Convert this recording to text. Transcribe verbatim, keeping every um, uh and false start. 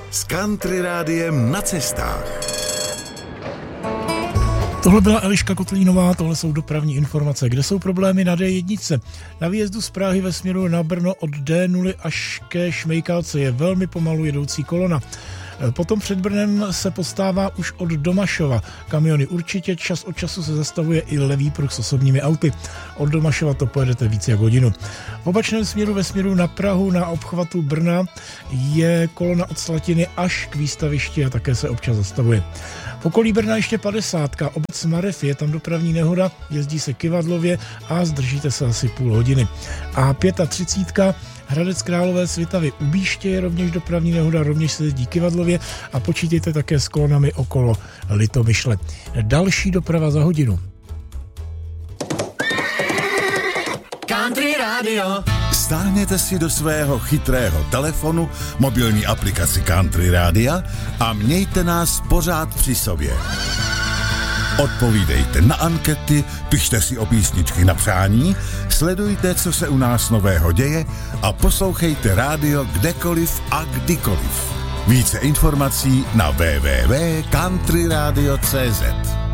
s Country Rádiem na cestách. Tohle byla Eliška Kotlínová, tohle jsou dopravní informace. Kde jsou problémy na dé jedna? Na výjezdu z Prahy ve směru na Brno od dé nula až ke Šmejkalce je velmi pomalu jedoucí kolona. Potom před Brnem se postává už od Domašova. Kamiony určitě, čas od času se zastavuje i levý pruh s osobními auty. Od Domašova to pojedete víc jak hodinu. V opačném směru ve směru na Prahu na obchvatu Brna je kolona od Slatiny až k výstavišti a také se občas zastavuje. V okolí Brna ještě padesátka, obec Marev, je tam dopravní nehoda, jezdí se Kyvadlově a zdržíte se asi půl hodiny. A třicítka pět Hradec Králové Svitavy u Bíště je rovněž dopravní nehoda, rovněž se jezdí Kyvadlově a počítejte také s kolonami okolo Litomyšle. Další doprava za hodinu. Country Radio. Stáhněte si do svého chytrého telefonu mobilní aplikaci Country Rádia a mějte nás pořád při sobě. Odpovídejte na ankety, pište si o písničky na přání, sledujte, co se u nás nového děje a poslouchejte rádio kdekoliv a kdykoliv. Více informací na w w w tečka country radio tečka c z.